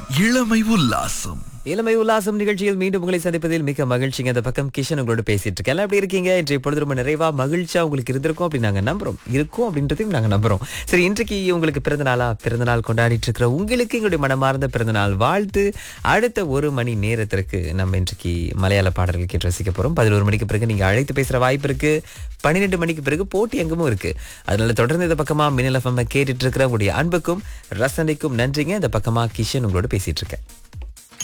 இளமை உல்லாசம். இளமை உல்லாசம் நிகழ்ச்சியில் மீண்டும் உங்களை சந்திப்பதில் மிக மகிழ்ச்சிங்க. அந்த பக்கம் கிஷன் உங்களோட பேசிட்டு இருக்கேன். எல்லாம் எப்படி இருக்கீங்க? இன்றைய பொழுது ரொம்ப நிறைவா மகிழ்ச்சியா உங்களுக்கு இருந்திருக்கும் அப்படின்னு நாங்க நம்புறோம். இருக்கும் அப்படின்றதையும் நாங்க நம்புறோம். சரி, இன்றைக்கு உங்களுக்கு பிறந்தநாள் கொண்டாடிட்டு இருக்கிற உங்களுக்கு எங்களுடைய மனமார்ந்த பிறந்தநாள் வாழ்த்து. அடுத்த 1 மணி நேரத்திற்கு நம்ம இன்றைக்கு மலையாள பாடல்கள் கேட்டு ரசிக்க போறோம். 11 மணிக்கு பிறகு நீங்க அழைத்து பேசுற வாய்ப்பு இருக்கு. 12 மணிக்கு பிறகு போட்டி அங்கமும் இருக்கு. அதனால தொடர்ந்து இந்த பக்கமா மின்னல் FM கேட்டுட்டு இருக்கிற உங்களுடைய அன்புக்கும் ரசனைக்கும் நன்றிங்க. இந்த பக்கமா கிஷன் உங்களோட பேசிட்டு இருக்கேன்.